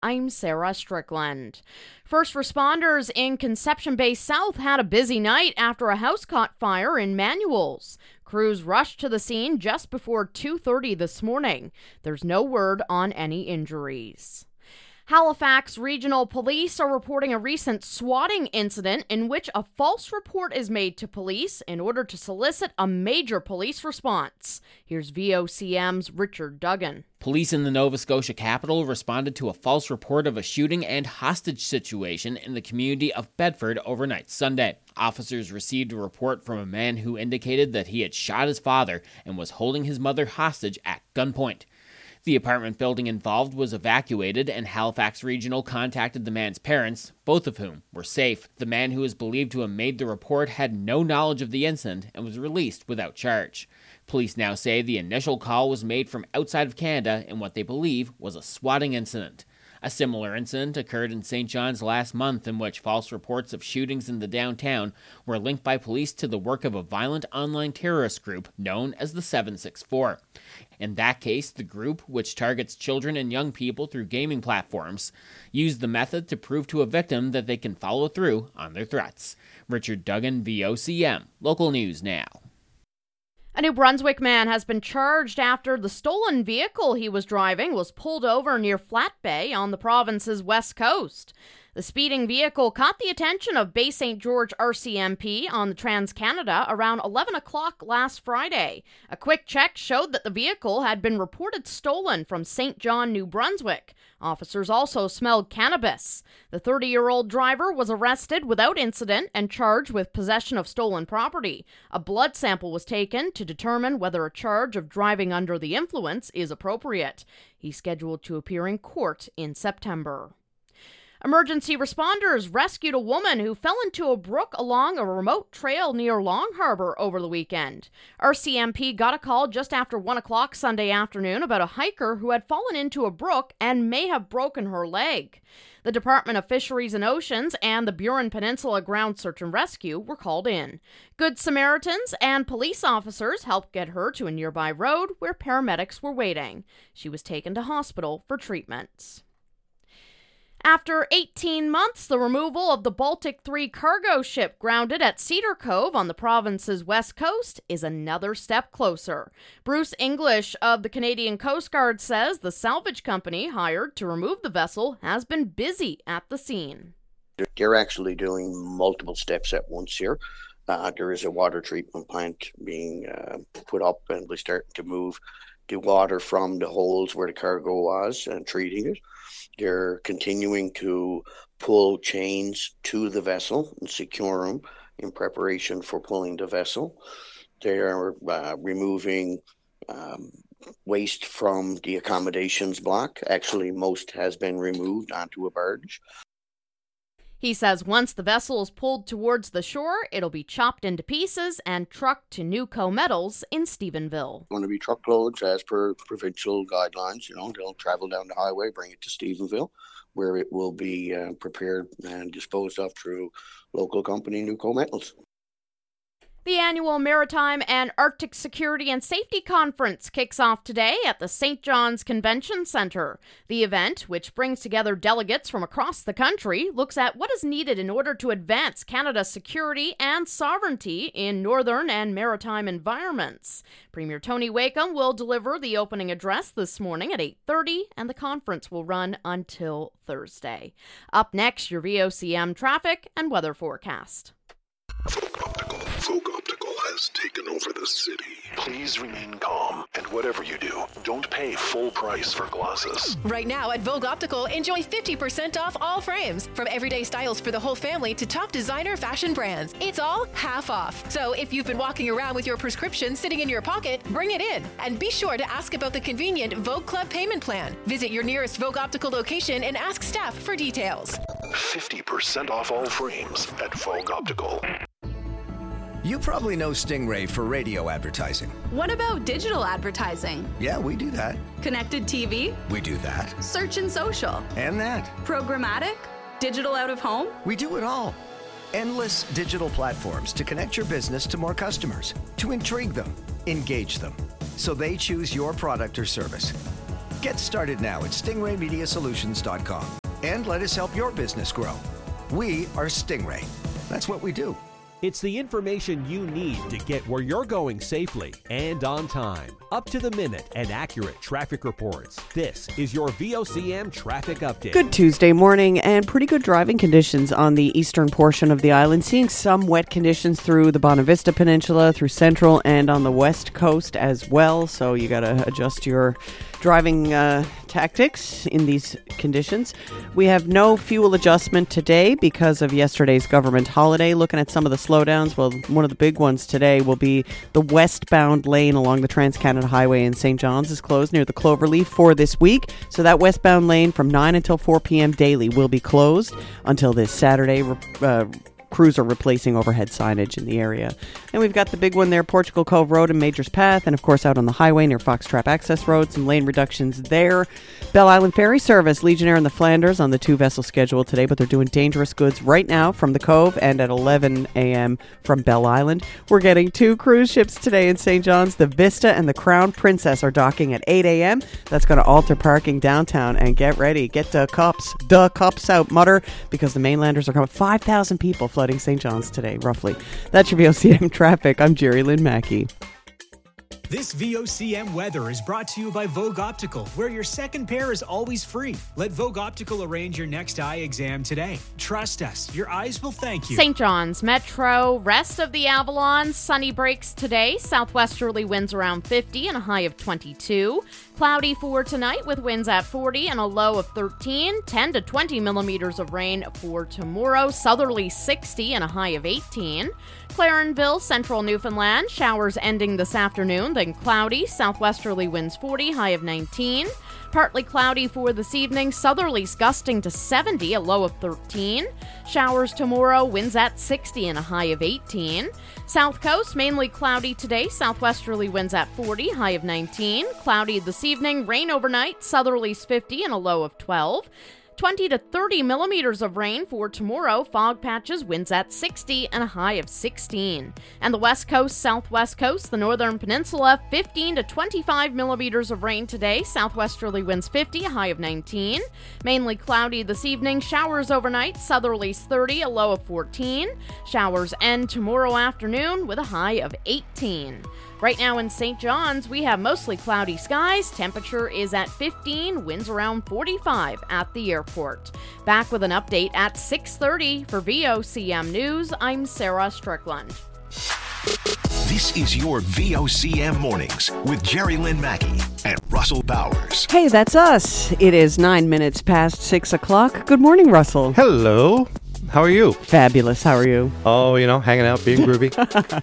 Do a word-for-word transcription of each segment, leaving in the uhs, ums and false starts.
I'm Sarah Strickland. First responders in Conception Bay South had a busy night after a house caught fire in Manuels. Crews rushed to the scene just before two thirty this morning. There's no word on any injuries. Halifax Regional Police are reporting a recent swatting incident in which a false report is made to police in order to solicit a major police response. Here's V O C M's Richard Duggan. Police in the Nova Scotia capital responded to a false report of a shooting and hostage situation in the community of Bedford overnight Sunday. Officers received a report from a man who indicated that he had shot his father and was holding his mother hostage at gunpoint. The apartment building involved was evacuated, and Halifax Regional contacted the man's parents, both of whom were safe. The man who is believed to have made the report had no knowledge of the incident and was released without charge. Police now say the initial call was made from outside of Canada in what they believe was a swatting incident. A similar incident occurred in Saint John's last month, in which false reports of shootings in the downtown were linked by police to the work of a violent online terrorist group known as the seven six four. In that case, the group, which targets children and young people through gaming platforms, used the method to prove to a victim that they can follow through on their threats. Richard Duggan, V O C M. Local News Now. A New Brunswick man has been charged after the stolen vehicle he was driving was pulled over near Flat Bay on the province's west coast. The speeding vehicle caught the attention of Bay Saint George R C M P on the Trans-Canada around eleven o'clock last Friday. A quick check showed that the vehicle had been reported stolen from Saint John, New Brunswick. Officers also smelled cannabis. The thirty-year-old driver was arrested without incident and charged with possession of stolen property. A blood sample was taken to determine whether a charge of driving under the influence is appropriate. He's scheduled to appear in court in September. Emergency responders rescued a woman who fell into a brook along a remote trail near Long Harbour over the weekend. R C M P got a call just after one o'clock Sunday afternoon about a hiker who had fallen into a brook and may have broken her leg. The Department of Fisheries and Oceans and the Burin Peninsula Ground Search and Rescue were called in. Good Samaritans and police officers helped get her to a nearby road where paramedics were waiting. She was taken to hospital for treatment. After eighteen months, the removal of the Baltic three cargo ship grounded at Cedar Cove on the province's west coast is another step closer. Bruce English of the Canadian Coast Guard says the salvage company hired to remove the vessel has been busy at the scene. They're actually doing multiple steps at once here. Uh, there is a water treatment plant being uh, put up, and we're starting to move the water from the holes where the cargo was and treating it. They're continuing to pull chains to the vessel and secure them in preparation for pulling the vessel. They are uh, removing um, waste from the accommodations block. Actually, most has been removed onto a barge. He says once the vessel is pulled towards the shore, it'll be chopped into pieces and trucked to Newco Metals in Stephenville. Going to be truckloads as per provincial guidelines. You know, they'll travel down the highway, bring it to Stephenville, where it will be uh, prepared and disposed of through local company Newco Metals. The annual Maritime and Arctic Security and Safety Conference kicks off today at the Saint John's Convention Centre. The event, which brings together delegates from across the country, looks at what is needed in order to advance Canada's security and sovereignty in northern and maritime environments. Premier Tony Wakeham will deliver the opening address this morning at eight thirty, and the conference will run until Thursday. Up next, your V O C M traffic and weather forecast. Vogue Optical has taken over the city. Please remain calm, and whatever you do, don't pay full price for glasses. Right now at Vogue Optical, enjoy fifty percent off all frames. From everyday styles for the whole family to top designer fashion brands. It's all half off. So if you've been walking around with your prescription sitting in your pocket, bring it in. And be sure to ask about the convenient Vogue Club payment plan. Visit your nearest Vogue Optical location and ask staff for details. fifty percent off all frames at Vogue Optical. You probably know Stingray for radio advertising. What about digital advertising? Yeah, we do that. Connected T V? We do that. Search and social? And that. Programmatic? Digital out of home? We do it all. Endless digital platforms to connect your business to more customers, to intrigue them, engage them, so they choose your product or service. Get started now at stingray media solutions dot com and let us help your business grow. We are Stingray. That's what we do. It's the information you need to get where you're going safely and on time. Up to the minute and accurate traffic reports. This is your V O C M Traffic Update. Good Tuesday morning and pretty good driving conditions on the eastern portion of the island. Seeing some wet conditions through the Bonavista Peninsula, through Central, and on the west coast as well. So you got to adjust your driving uh, tactics in these conditions. We have no fuel adjustment today because of yesterday's government holiday. Looking at some of the slowdowns, well, one of the big ones today will be the westbound lane along the Trans-Canada Highway in Saint John's is closed near the Cloverleaf for this week. So that westbound lane from nine until four p.m. daily will be closed until this Saturday. Uh, crews are replacing overhead signage in the area. And we've got the big one there, Portugal Cove Road and Majors Path, and of course out on the highway near Fox Trap Access Road, some lane reductions there. Bell Island Ferry Service, Legionnaire and the Flanders on the two-vessel schedule today, but they're doing dangerous goods right now from the Cove and at eleven a.m. from Bell Island. We're getting two cruise ships today in Saint John's. The Vista and the Crown Princess are docking at eight a.m. That's going to alter parking downtown, and get ready. Get the cups, the cups out, mutter, because the mainlanders are coming. five thousand people flooding Saint John's today, roughly. That's your V O C M traffic. I'm Jerry Lynn Mackey. This V O C M weather is brought to you by Vogue Optical, where your second pair is always free. Let Vogue Optical arrange your next eye exam today. Trust us, your eyes will thank you. Saint John's Metro, rest of the Avalon, sunny breaks today. Southwesterly winds around fifty and a high of twenty-two. Cloudy for tonight with winds at forty and a low of thirteen. ten to twenty millimeters of rain for tomorrow. Southerly sixty and a high of eighteen. Clarenville, central Newfoundland, showers ending this afternoon, then cloudy. Southwesterly winds forty, high of nineteen. Partly cloudy for this evening, southerlies gusting to seventy, a low of thirteen. Showers tomorrow, winds at sixty and a high of eighteen. South Coast, mainly cloudy today, southwesterly winds at forty, high of nineteen. Cloudy this evening, rain overnight, southerlies fifty and a low of twelve. twenty to thirty millimeters of rain for tomorrow. Fog patches, winds at sixty and a high of sixteen. And the west coast, southwest coast, the northern peninsula, fifteen to twenty-five millimeters of rain today. Southwesterly winds fifty, a high of nineteen. Mainly cloudy this evening. Showers overnight, southerlies thirty, a low of fourteen. Showers end tomorrow afternoon with a high of eighteen. Right now in Saint John's, we have mostly cloudy skies. Temperature is at fifteen, winds around forty-five at the airport. Back with an update at six thirty for V O C M News. I'm Sarah Strickland. This is your V O C M Mornings with Jerry Lynn Mackey and Russell Bowers. Hey, that's us. It is nine minutes past six o'clock. Good morning, Russell. Hello. How are you? Fabulous. How are you? Oh, you know, hanging out, being groovy.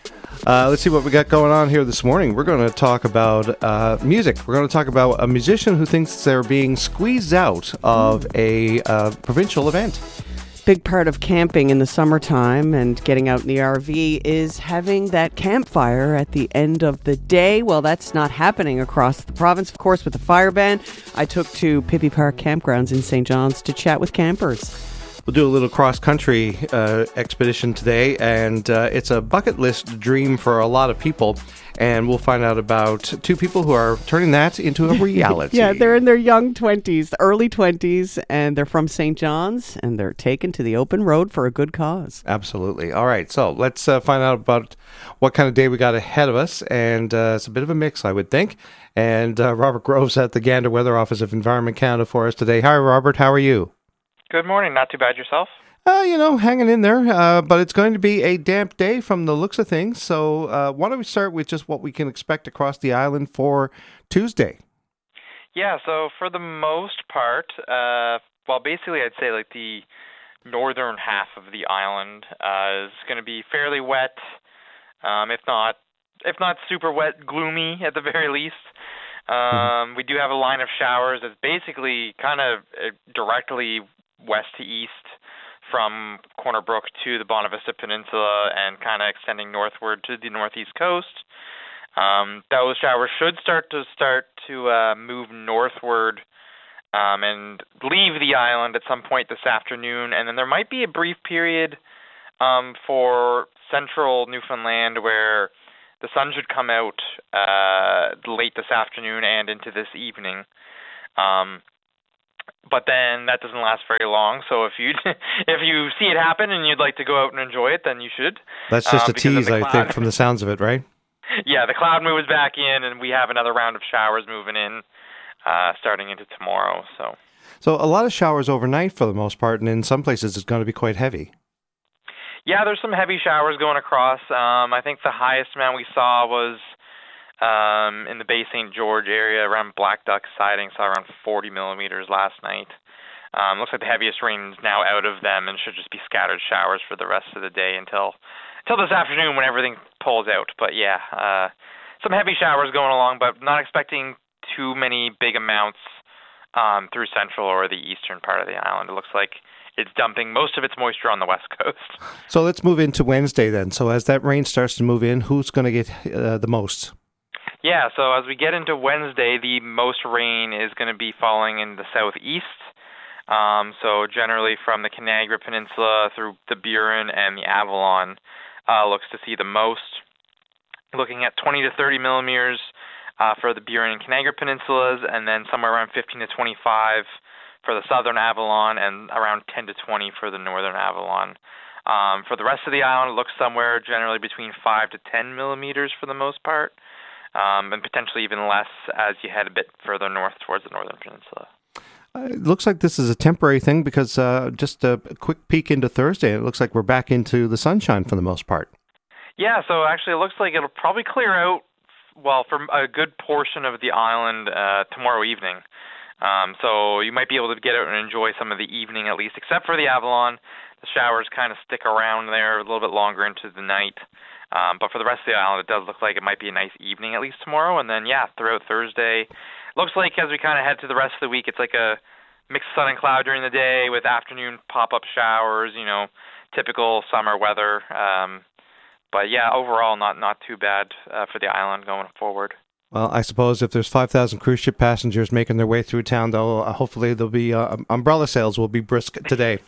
Uh, let's see what we got going on here this morning. We're going to talk about uh, music. We're going to talk about a musician who thinks they're being squeezed out of a uh, provincial event. Big part of camping in the summertime and getting out in the R V is having that campfire at the end of the day. Well, that's not happening across the province, of course, with the fire ban. I took to Pippi Park Campgrounds in Saint John's to chat with campers. We'll do a little cross-country uh, expedition today, and uh, it's a bucket list dream for a lot of people, and we'll find out about two people who are turning that into a reality. Yeah, they're in their young twenties, early twenties, and they're from Saint John's, and they're taken to the open road for a good cause. Absolutely. All right, so let's uh, find out about what kind of day we got ahead of us, and uh, it's a bit of a mix, I would think. And uh, Robert Groves at the Gander Weather Office of Environment Canada for us today. Hi, Robert. How are you? Good morning. Not too bad yourself? Uh, you know, hanging in there, uh, but it's going to be a damp day from the looks of things. So uh, why don't we start with just what we can expect across the island for Tuesday? Yeah, so for the most part, uh, well, basically I'd say like the northern half of the island uh, is going to be fairly wet, um, if not if not super wet, gloomy at the very least. Um, mm-hmm. We do have a line of showers that's basically kind of directly west to east from Corner Brook to the Bonavista Peninsula and kind of extending northward to the northeast coast. Um, those showers should start to start to uh, move northward um, and leave the island at some point this afternoon, and then there might be a brief period um, for central Newfoundland where the sun should come out uh, late this afternoon and into this evening. Um, but then that doesn't last very long. So if you if you see it happen and you'd like to go out and enjoy it, then you should. That's just um, a tease, I cloud. think, from the sounds of it, right? Yeah, the cloud moves back in, and we have another round of showers moving in uh, starting into tomorrow. So. So a lot of showers overnight for the most part, and in some places it's going to be quite heavy. Yeah, there's some heavy showers going across. Um, I think the highest amount we saw was um, in the Bay Saint George area around Black Duck Siding, saw around forty millimeters last night. Um, looks like the heaviest rain is now out of them and should just be scattered showers for the rest of the day until until this afternoon when everything pulls out. But yeah, uh, some heavy showers going along, but not expecting too many big amounts um, through central or the eastern part of the island. It looks like it's dumping most of its moisture on the west coast. So let's move into Wednesday then. So as that rain starts to move in, who's going to get uh, the most? Yeah, so as we get into Wednesday, the most rain is going to be falling in the southeast. Um, so generally from the Canagra Peninsula through the Burin and the Avalon uh, looks to see the most. Looking at twenty to thirty millimeters uh, for the Burin and Canagra Peninsulas, and then somewhere around fifteen to twenty-five for the southern Avalon, and around ten to twenty for the northern Avalon. Um, for the rest of the island, it looks somewhere generally between five to ten millimeters for the most part, um, and potentially even less as you head a bit further north towards the northern peninsula. Uh, it looks like this is a temporary thing because uh, just a quick peek into Thursday, it looks like we're back into the sunshine for the most part. Yeah, so actually it looks like it'll probably clear out, well, for a good portion of the island uh, tomorrow evening. Um, so you might be able to get out and enjoy some of the evening at least, except for the Avalon. The showers kind of stick around there a little bit longer into the night. Um, but for the rest of the island, it does look like it might be a nice evening at least tomorrow. And then, yeah, throughout Thursday, looks like as we kind of head to the rest of the week, it's like a mixed sun and cloud during the day with afternoon pop-up showers, you know, typical summer weather. Um, but, yeah, overall, not, not too bad uh, for the island going forward. Well, I suppose if there's five thousand cruise ship passengers making their way through town, though, uh, hopefully there'll be uh, umbrella sales will be brisk today.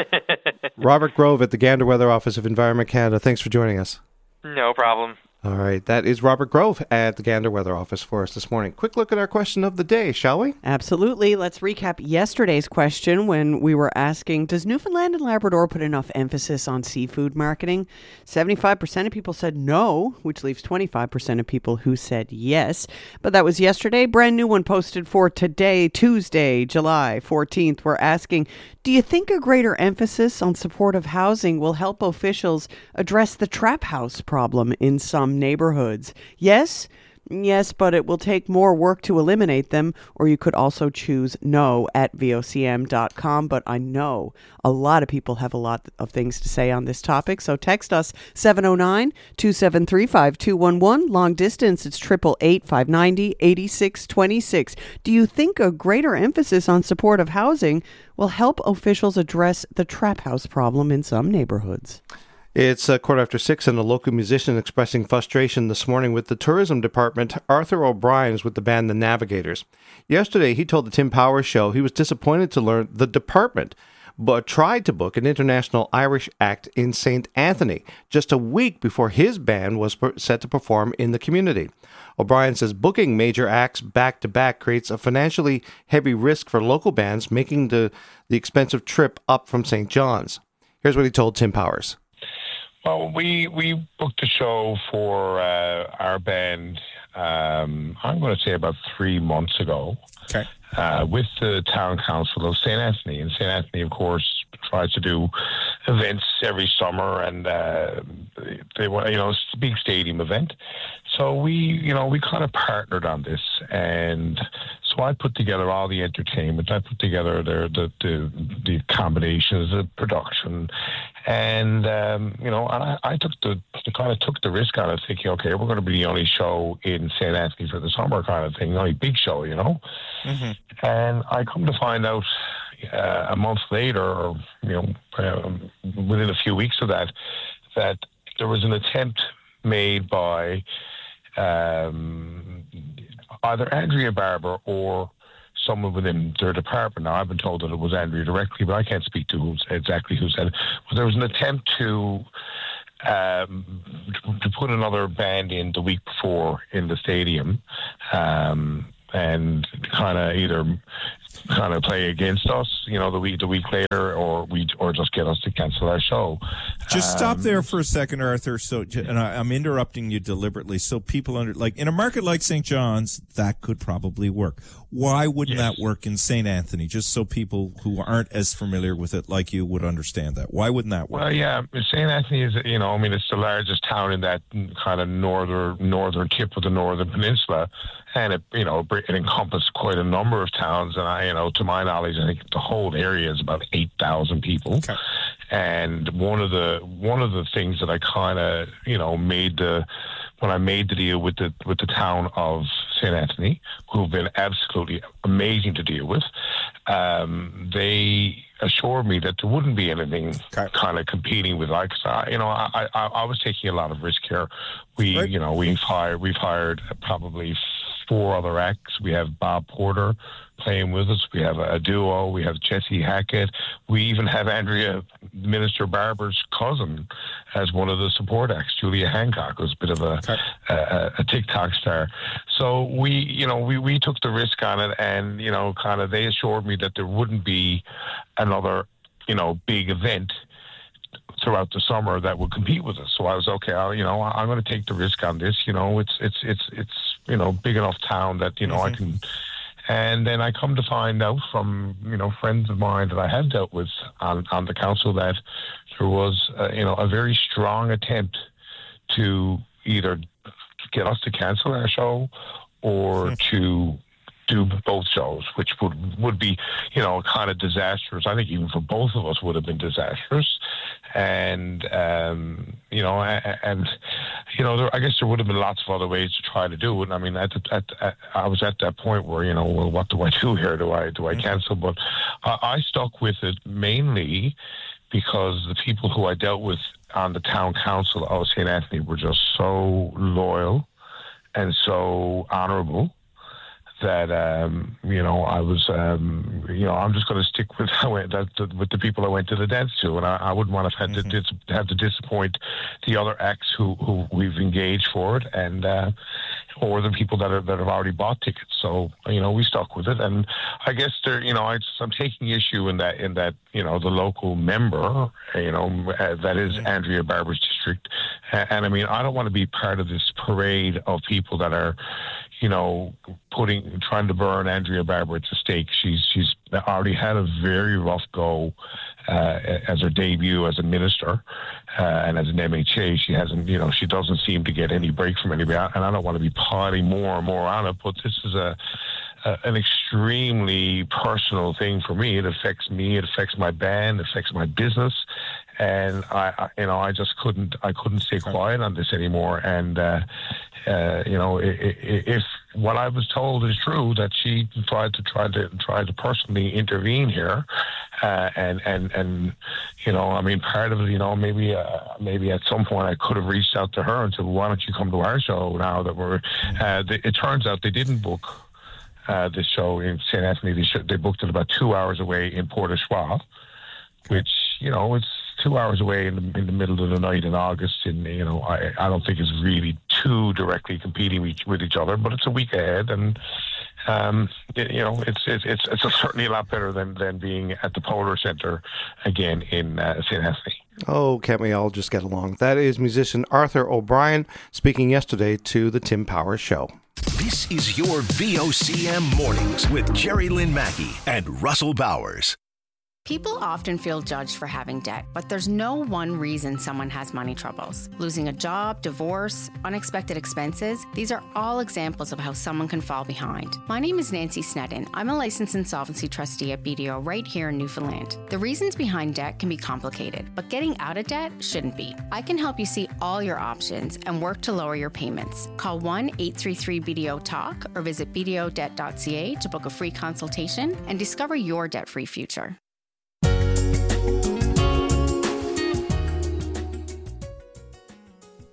Robert Grove at the Gander Weather Office of Environment Canada, thanks for joining us. No problem. All right, that is Robert Grove at the Gander Weather Office for us this morning. Quick look at our question of the day, shall we? Absolutely. Let's recap yesterday's question when we were asking, does Newfoundland and Labrador put enough emphasis on seafood marketing? seventy-five percent of people said no, which leaves twenty-five percent of people who said yes. But that was yesterday. Brand new one posted for today, Tuesday, July fourteenth. We're asking, do you think a greater emphasis on supportive housing will help officials address the trap house problem in some neighborhoods? Yes? Yes, but it will take more work to eliminate them, or you could also choose no at V O C M dot com. But I know a lot of people have a lot of things to say on this topic, so text us seven oh nine, two seven three, five two one one. Long distance, it's eight eight eight, five nine zero, eight six two six. Do you think a greater emphasis on supportive housing will help officials address the trap house problem in some neighborhoods? It's a quarter after six, and a local musician expressing frustration this morning with the tourism department. Arthur O'Brien is with the band The Navigators. Yesterday, he told the Tim Powers Show he was disappointed to learn the department but tried to book an international Irish act in Saint Anthony just a week before his band was set to perform in the community. O'Brien says booking major acts back-to-back creates a financially heavy risk for local bands making the, the expensive trip up from Saint John's. Here's what he told Tim Powers. Well, we, we booked a show for uh, our band, um, I'm going to say about three months ago, okay. uh, with the town council of Saint Anthony. And Saint Anthony, of course, tries to do events every summer, and uh, they want, you know, it's a big stadium event. So we, you know, we kind of partnered on this, and so I put together all the entertainment. I put together the the the, the combinations, the production, and um, you know, and I, I took the, the kind of took the risk on it, thinking, okay, we're going to be the only show in Saint Anthony for the summer, kind of thing, the only big show, you know. Mm-hmm. And I come to find out uh, a month later, or you know, uh, within a few weeks of that, that there was an attempt made by um, either Andrea Barber or someone within their department. Now, I've been told that it was Andrea directly, but I can't speak to who's, exactly who said it. But there was an attempt to um, to put another band in the week before in the stadium, um, and kind of either kind of play against us, you know, the week the week later, or we or just get us to cancel our show. Just um, stop there for a second, Arthur. So, and I, I'm interrupting you deliberately, so people under like in a market like Saint John's, that could probably work. Why wouldn't yes. that work in Saint Anthony? Just so people who aren't as familiar with it like you would understand that. Why wouldn't that work? Well, yeah, Saint Anthony is, you know, I mean, it's the largest town in that kind of northern northern tip of the Northern Peninsula, and it, you know, it encompasses quite a number of towns. And I, you know, to my knowledge, I think the whole area is about eight thousand people. Okay. And one of the one of the things that I kind of, you know, made the when I made the deal with the with the town of Saint Anthony, who've been absolutely amazing to deal with, um, they assured me that there wouldn't be anything okay. kind of competing with, like, I, you know, I, I I was taking a lot of risk here. We, right. you know, we've hired we've hired probably four other acts. We have Bob Porter playing with us. We have a duo. We have Jesse Hackett. We even have Andrea, Minister Barber's cousin, as one of the support acts. Julia Hancock was a bit of a, okay. a, a TikTok star. So we, you know, we, we took the risk on it, and, you know, kind of they assured me that there wouldn't be another, you know, big event throughout the summer that would compete with us. So I was okay. I'll, you know, I'm going to take the risk on this. You know, it's it's it's it's you know, big enough town that, you know, mm-hmm. I can. And then I come to find out from, you know, friends of mine that I had dealt with on, on the council that there was, uh, you know, a very strong attempt to either get us to cancel our show or mm-hmm. to do both shows, which would, would be, you know, kind of disastrous. I think even for both of us would have been disastrous. And, um, you know, and, and you know, there, I guess there would have been lots of other ways to try to do it. I mean, at, the, at, at I was at that point where, you know, well, what do I do here? Do I, do I cancel? But I, I stuck with it mainly because the people who I dealt with on the town council of Saint Anthony were just so loyal and so honorable that, um, you know, I was, um, you know, I'm just going to stick with how I, that, with the people I went to the dance to, and I, I wouldn't want to have, mm-hmm. to dis- have to disappoint the other acts who, who we've engaged for it, and uh, or the people that are that have already bought tickets. So, you know, we stuck with it, and I guess there, you know, I, I'm taking issue in that in that you know the local member, you know, uh, that is mm-hmm. Andrea Barber's district, and, and I mean, I don't want to be part of this parade of people that are, you know, putting, trying to burn Andrea Barber at the stake. She's she's already had a very rough go uh, as her debut as a minister uh, and as an M H A. She hasn't, you know, she doesn't seem to get any break from anybody. And I don't want to be piling more and more on it, but this is a, a an extremely personal thing for me. It affects me. It affects my band. It affects my business. And I, I, you know, I just couldn't, I couldn't stay quiet on this anymore. And, uh, uh, you know, if, if what I was told is true, that she tried to try to try to personally intervene here, uh, and and and, you know, I mean, part of it, you know, maybe uh, maybe at some point I could have reached out to her and said, well, why don't you come to our show now that we're? Uh, they, it turns out they didn't book uh, this show in Saint Anthony. They, should, they booked it about two hours away in Port au Choix, which, you know, it's two hours away in the, in the middle of the night in August. And, you know, I, I don't think it's really too directly competing with, with each other, but it's a week ahead. And, um, it, you know, it's it's it's, it's a certainly a lot better than, than being at the Polar Centre again in uh, Saint Anthony. Oh, can't we all just get along? That is musician Arthur O'Brien speaking yesterday to the Tim Powers Show. This is your V O C M Mornings with Jerry Lynn Mackey and Russell Bowers. People often feel judged for having debt, but there's no one reason someone has money troubles. Losing a job, divorce, unexpected expenses, these are all examples of how someone can fall behind. My name is Nancy Sneddon. I'm a licensed insolvency trustee at B D O right here in Newfoundland. The reasons behind debt can be complicated, but getting out of debt shouldn't be. I can help you see all your options and work to lower your payments. Call one eight three three B D O talk or visit b d o debt dot c a to book a free consultation and discover your debt-free future.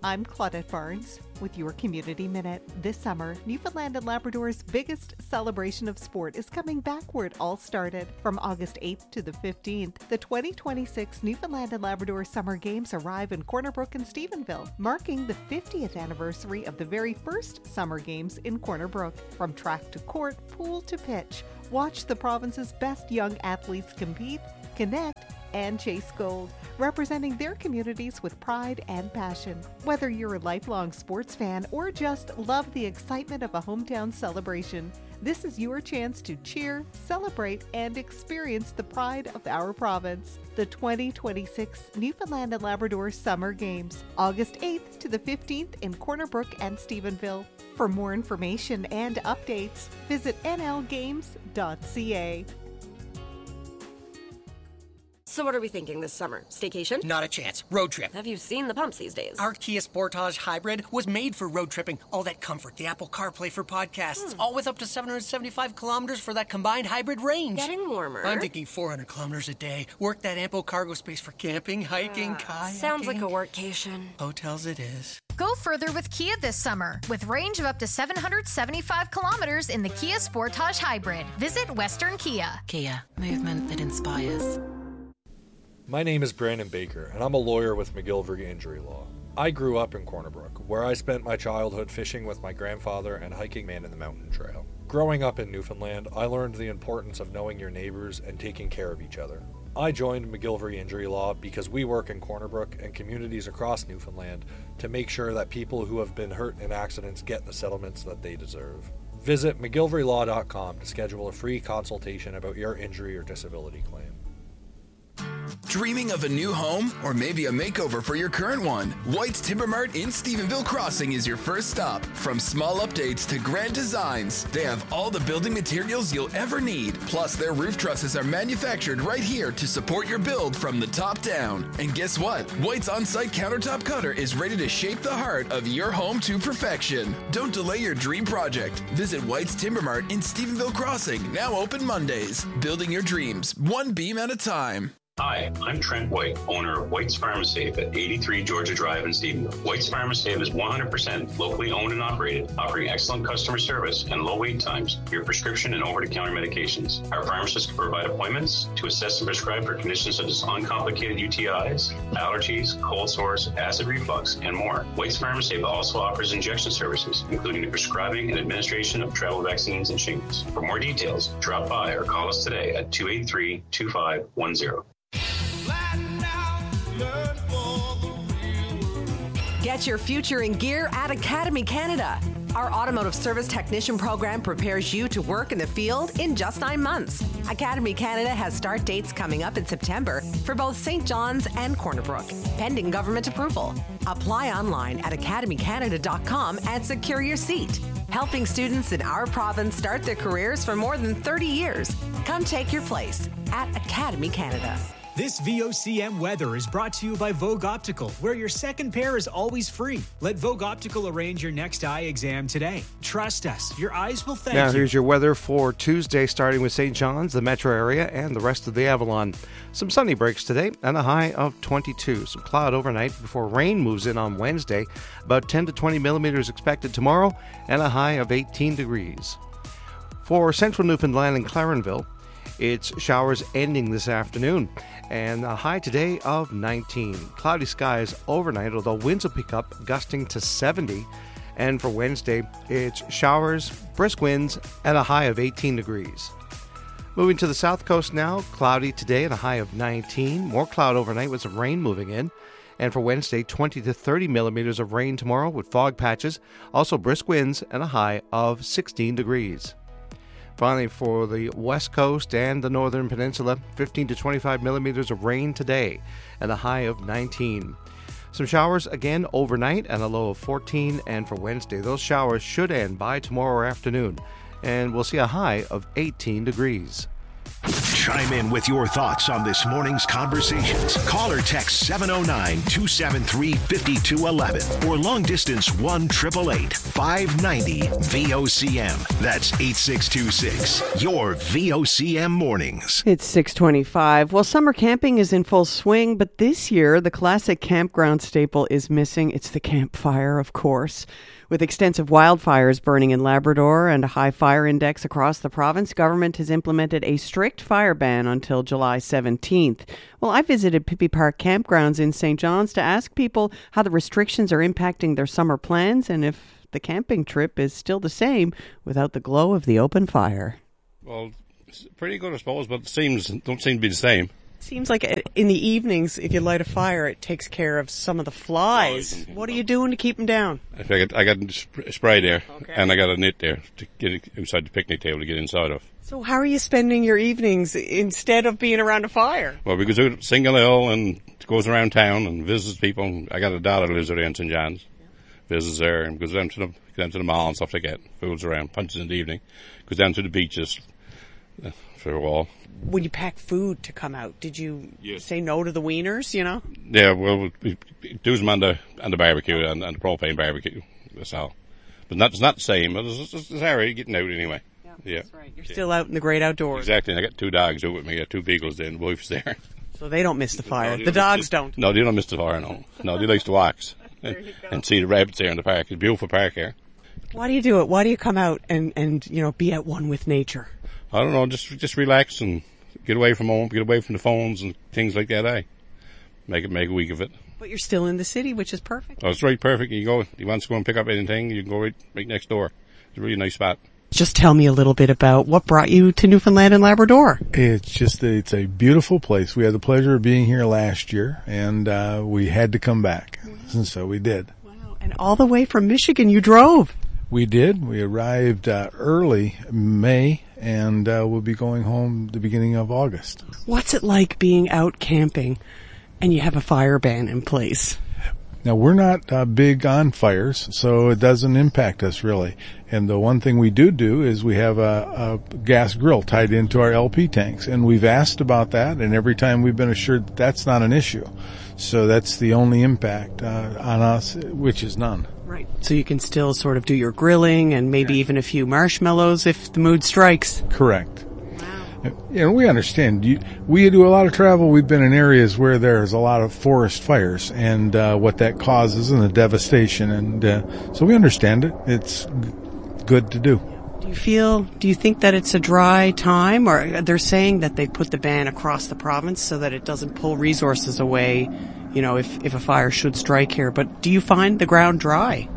I'm Claudette Barnes with your Community Minute. This summer, Newfoundland and Labrador's biggest celebration of sport is coming back where it all started. From August eighth to the fifteenth, the twenty twenty-six Newfoundland and Labrador Summer Games arrive in Corner Brook and Stephenville, marking the fiftieth anniversary of the very first Summer Games in Corner Brook. From track to court, pool to pitch, watch the province's best young athletes compete, connect, and chase gold, representing their communities with pride and passion. Whether you're a lifelong sports fan or just love the excitement of a hometown celebration, this is your chance to cheer, celebrate, and experience the pride of our province. The twenty twenty-six Newfoundland and Labrador Summer Games, August eighth to the fifteenth in Corner Brook and Stephenville. For more information and updates, visit n l games dot c a. So what are we thinking this summer? Staycation? Not a chance. Road trip. Have you seen the pumps these days? Our Kia Sportage Hybrid was made for road tripping. All that comfort, the Apple CarPlay for podcasts, hmm. all with up to seven hundred seventy-five kilometers for that combined hybrid range. Getting warmer. I'm thinking four hundred kilometers a day. Work that ample cargo space for camping, hiking, uh, kayaking. Sounds like a workcation. Hotels it is. Go further with Kia this summer with range of up to seven hundred seventy-five kilometers in the Kia Sportage Hybrid. Visit Western Kia. Kia, movement that inspires. My name is Brandon Baker, and I'm a lawyer with McGillivray Injury Law. I grew up in Corner Brook, where I spent my childhood fishing with my grandfather and hiking Man in the Mountain Trail. Growing up in Newfoundland, I learned the importance of knowing your neighbors and taking care of each other. I joined McGillivray Injury Law because we work in Corner Brook and communities across Newfoundland to make sure that people who have been hurt in accidents get the settlements that they deserve. Visit mcgillivray law dot com to schedule a free consultation about your injury or disability claim. Dreaming of a new home or maybe a makeover for your current one? White's Timber Mart in Stephenville Crossing is your first stop. From small updates to grand designs, they have all the building materials you'll ever need. Plus, their roof trusses are manufactured right here to support your build from the top down. And guess what? White's on-site countertop cutter is ready to shape the heart of your home to perfection. Don't delay your dream project. Visit White's Timber Mart in Stephenville Crossing, now open Mondays. Building your dreams, one beam at a time. Hi, I'm Trent White, owner of White's Pharmasafe at eighty-three Georgia Drive in Stephenville. White's Pharmasafe is one hundred percent locally owned and operated, offering excellent customer service and low wait times for your prescription and over-the-counter medications. Our pharmacists can provide appointments to assess and prescribe for conditions such as uncomplicated U T Is, allergies, cold sores, acid reflux, and more. White's Pharmasafe also offers injection services, including the prescribing and administration of travel vaccines and shingles. For more details, drop by or call us today at two eight three, two five one zero. Get your future in gear at Academy Canada. Our automotive service technician program prepares you to work in the field in just nine months. Academy Canada has start dates coming up in September for both Saint John's and Corner Brook, pending government approval. Apply online at academy canada dot com and secure your seat. Helping students in our province start their careers for more than thirty years. Come take your place at Academy Canada. This V O C M weather is brought to you by Vogue Optical, where your second pair is always free. Let Vogue Optical arrange your next eye exam today. Trust us, your eyes will thank you. Now here's your weather for Tuesday, starting with Saint John's, the metro area, and the rest of the Avalon. Some sunny breaks today, and a high of twenty-two. Some cloud overnight before rain moves in on Wednesday. About ten to twenty millimeters expected tomorrow, and a high of eighteen degrees. For central Newfoundland and Clarenville, it's showers ending this afternoon, and a high today of nineteen. Cloudy skies overnight, although winds will pick up, gusting to seventy. And for Wednesday, it's showers, brisk winds, and a high of eighteen degrees. Moving to the south coast now, cloudy today and a high of nineteen. More cloud overnight with some rain moving in. And for Wednesday, twenty to thirty millimeters of rain tomorrow with fog patches. Also brisk winds and a high of sixteen degrees. Finally, for the west coast and the northern peninsula, fifteen to twenty-five millimeters of rain today and a high of nineteen. Some showers again overnight and a low of fourteen. And for Wednesday, those showers should end by tomorrow afternoon, and we'll see a high of eighteen degrees. Chime in with your thoughts on this morning's conversations. Call or text seven oh nine, two seven three, five two one one or long distance one eight eight eight, five nine zero, V O C M. That's eight six two six. Your V O C M mornings. It's six twenty-five. Well, summer camping is in full swing, but this year the classic campground staple is missing. It's the campfire, of course. With extensive wildfires burning in Labrador and a high fire index across the province, government has implemented a strict fire ban until July seventeenth. Well, I visited Pippi Park campgrounds in Saint John's to ask people how the restrictions are impacting their summer plans and if the camping trip is still the same without the glow of the open fire. Well, it's pretty good, I suppose, but it seems don't seem to be the same. Seems like in the evenings, if you light a fire, it takes care of some of the flies. What are you doing to keep them down? I got, I got a spray there, okay. And I got a net there to get it inside the picnic table to get inside of. So how are you spending your evenings instead of being around a fire? Well, we go to Single Hill and goes around town and visits people. I got a daughter who lives there in Saint John's. Yeah. Visits there and goes down to the goes down to the mall and stuff like that. Fools around, punches in the evening. Goes down to the beaches for a while. When you pack food to come out, did you yes. say no to the wieners, you know? Yeah, well, we do them on the, on the barbecue, and, and the propane barbecue, that's all. But not, it's not the same, but it's, it's, it's all right, getting out anyway. Yeah, yeah. That's right. You're yeah. still out in the great outdoors. Exactly, and I got two dogs out with me. I got two beagles there, and the wife's there. So they don't miss the fire. No, the don't dogs the, don't. No, they don't miss the fire, no. No, they like to walk and, and see the rabbits there in the park. It's a beautiful park here. Why do you do it? Why do you come out and, and you know, be at one with nature? I don't know, just just relax and get away from home, get away from the phones and things like that, eh? Make it, make a week of it. But you're still in the city, which is perfect. Oh, it's right, perfect. You go, you want to go and pick up anything, you can go right, right next door. It's a really nice spot. Just tell me a little bit about what brought you to Newfoundland and Labrador. It's just, a, it's a beautiful place. We had the pleasure of being here last year, and uh, we had to come back. Wow. And so we did. Wow. And all the way from Michigan, you drove. We did. We arrived uh, early May, and uh, we'll be going home the beginning of August. What's it like being out camping and you have a fire ban in place? Now, we're not uh, big on fires, so it doesn't impact us really. And the one thing we do do is we have a, a gas grill tied into our L P tanks, and we've asked about that, and every time we've been assured that that's not an issue. So that's the only impact uh, on us, which is none. Right. So you can still sort of do your grilling and maybe yeah. even a few marshmallows if the mood strikes. Correct. Wow. You know, we understand. You, we do a lot of travel. We've been in areas where there's a lot of forest fires and uh, what that causes and the devastation. And uh, so we understand it. It's g- good to do. Do you feel, do you think that it's a dry time? Or they're saying that they put the ban across the province so that it doesn't pull resources away, you know, if, if a fire should strike here. But do you find the ground dry?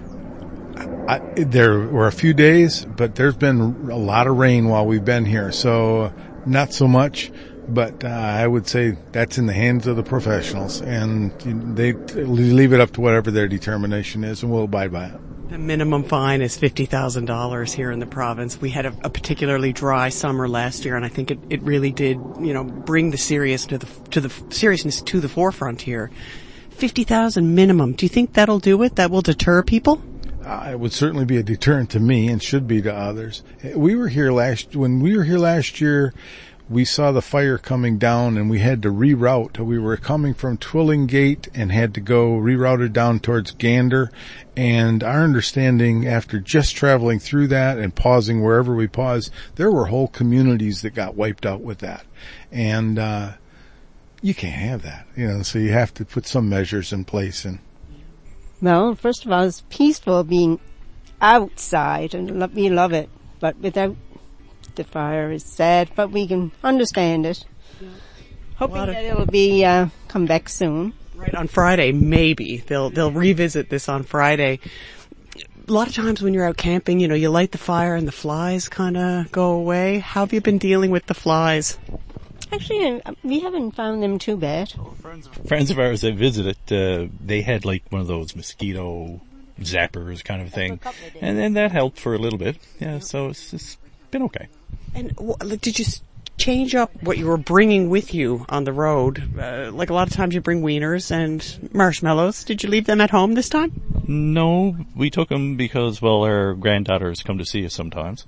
I, there were a few days, but there's been a lot of rain while we've been here. So not so much, but uh, I would say that's in the hands of the professionals. And they leave it up to whatever their determination is, and we'll abide by it. The minimum fine is fifty thousand dollars here in the province. We had a, a particularly dry summer last year, and I think it, it really did, you know, bring the serious to the to the seriousness to the forefront here. fifty thousand dollars minimum. Do you think that'll do it? That will deter people? Uh, it would certainly be a deterrent to me, and should be to others. We were here last when we were here last year. We saw the fire coming down, and we had to reroute. We were coming from Twilling Gate and had to go rerouted down towards Gander. And our understanding, after just traveling through that and pausing wherever we paused, there were whole communities that got wiped out with that. And uh you can't have that, you know. So you have to put some measures in place. And well, first of all, it's peaceful being outside, and we love it. But without the fire is sad, but we can understand it. Yeah. Hoping that it'll be uh, come back soon. Right, on Friday, maybe they'll they'll revisit this on Friday. A lot of times when you're out camping, you know, you light the fire and the flies kind of go away. How have you been dealing with the flies? Actually, we haven't found them too bad. Friends of ours that visited, uh, they had like one of those mosquito zappers kind of thing, and then that helped for a little bit. Yeah, so it's, it's been okay. And w- did you change up what you were bringing with you on the road? Uh, like a lot of times you bring wieners and marshmallows. Did you leave them at home this time? No, we took them because, well, our granddaughters come to see us sometimes.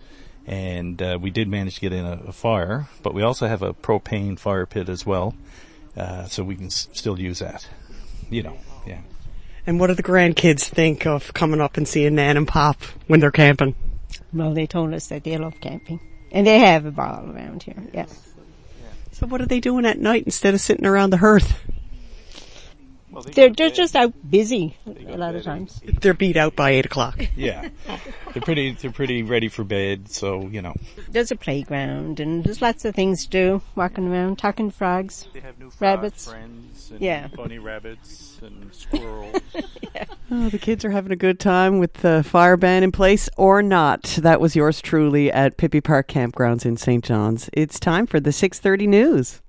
And uh, we did manage to get in a, a fire, but we also have a propane fire pit as well, uh, so we can s- still use that. You know, yeah. And what do the grandkids think of coming up and seeing Nan and Pop when they're camping? Well, they told us that they love camping. And they have a ball around here, yes. So what are they doing at night instead of sitting around the hearth? Well, they they're they're just out busy a lot of times. They're beat out by eight o'clock. Yeah, they're pretty they're pretty ready for bed. So you know, there's a playground and there's lots of things to do. Walking around, talking to frogs, they have new frog rabbits, friends, and yeah, bunny rabbits and squirrels. Yeah. Oh, the kids are having a good time with the fire ban in place or not. That was yours truly at Pippi Park Campgrounds in Saint John's. It's time for the six thirty news.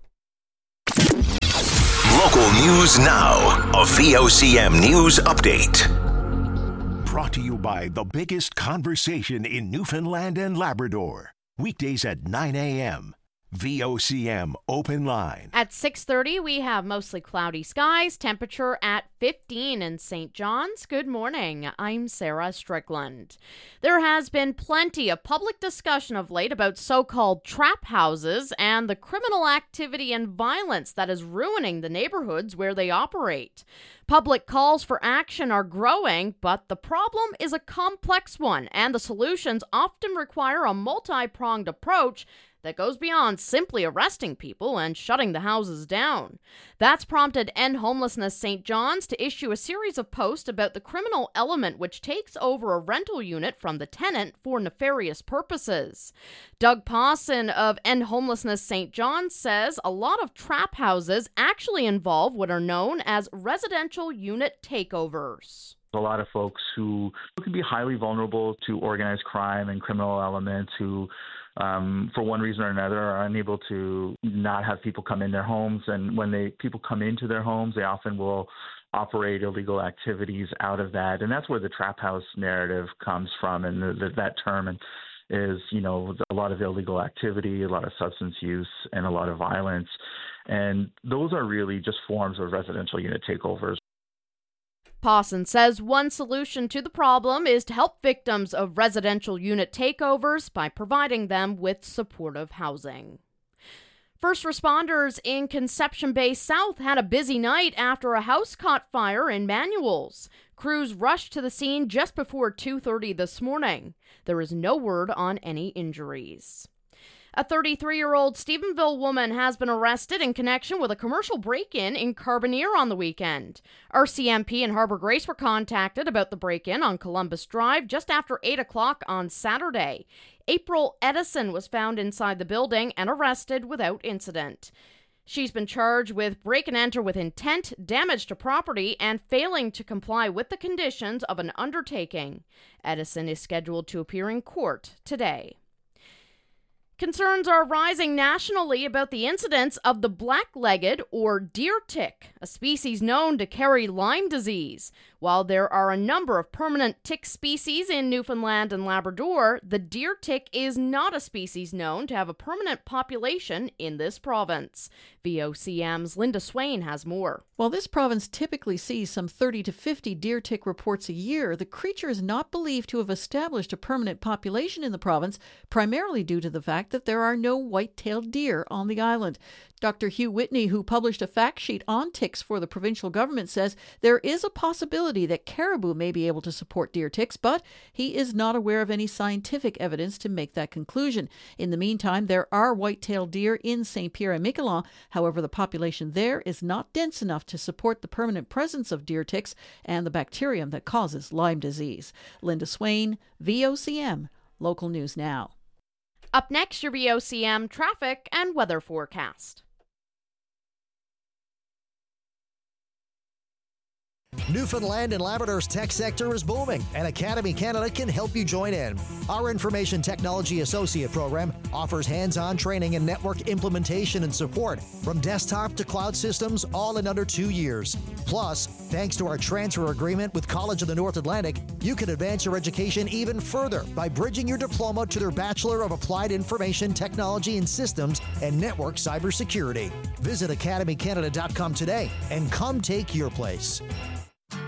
Local news now. A V O C M news update. Brought to you by the biggest conversation in Newfoundland and Labrador. Weekdays at nine a.m. V O C M Open Line. At six thirty, we have mostly cloudy skies, temperature at fifteen in Saint John's. Good morning. I'm Sarah Strickland. There has been plenty of public discussion of late about so-called trap houses and the criminal activity and violence that is ruining the neighborhoods where they operate. Public calls for action are growing, but the problem is a complex one, and the solutions often require a multi-pronged approach that goes beyond simply arresting people and shutting the houses down. That's prompted End Homelessness Saint John's to issue a series of posts about the criminal element which takes over a rental unit from the tenant for nefarious purposes. Doug Pawson of End Homelessness Saint John's says a lot of trap houses actually involve what are known as residential unit takeovers. A lot of folks who, who can be highly vulnerable to organized crime and criminal elements who Um, for one reason or another, are unable to not have people come in their homes. And when they people come into their homes, they often will operate illegal activities out of that. And that's where the trap house narrative comes from. And the, the, that term and is, you know, a lot of illegal activity, a lot of substance use, and a lot of violence. And those are really just forms of residential unit takeovers. Pawson says one solution to the problem is to help victims of residential unit takeovers by providing them with supportive housing. First responders in Conception Bay South had a busy night after a house caught fire in Manuels. Crews rushed to the scene just before two thirty this morning. There is no word on any injuries. A thirty-three-year-old Stephenville woman has been arrested in connection with a commercial break-in in Carbonear on the weekend. R C M P and Harbour Grace were contacted about the break-in on Columbus Drive just after eight o'clock on Saturday. April Edison was found inside the building and arrested without incident. She's been charged with break and enter with intent, damage to property, and failing to comply with the conditions of an undertaking. Edison is scheduled to appear in court today. Concerns are rising nationally about the incidence of the black-legged or deer tick, a species known to carry Lyme disease. While there are a number of permanent tick species in Newfoundland and Labrador, the deer tick is not a species known to have a permanent population in this province. V O C M's Linda Swain has more. While this province typically sees some thirty to fifty deer tick reports a year, the creature is not believed to have established a permanent population in the province, primarily due to the fact that there are no white-tailed deer on the island. Doctor Hugh Whitney, who published a fact sheet on ticks for the provincial government, says there is a possibility that caribou may be able to support deer ticks, but he is not aware of any scientific evidence to make that conclusion. In the meantime, there are white-tailed deer in Saint Pierre and Miquelon. However, the population there is not dense enough to support the permanent presence of deer ticks and the bacterium that causes Lyme disease. Linda Swain, V O C M, Local News Now. Up next, your V O C M traffic and weather forecast. Newfoundland and Labrador's tech sector is booming, and Academy Canada can help you join in. Our Information Technology Associate program offers hands-on training in network implementation and support, from desktop to cloud systems, all in under two years. Plus, thanks to our transfer agreement with College of the North Atlantic, you can advance your education even further by bridging your diploma to their Bachelor of Applied Information Technology and Systems and Network Cybersecurity. Visit academy canada dot com today and come take your place.